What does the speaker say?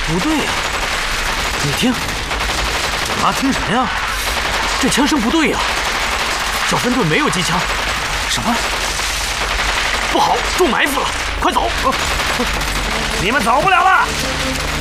不对呀，你听，我妈听什么呀？这枪声不对呀，小分队没有机枪。什么？不好，中埋伏了！快走！ 你们走不了了。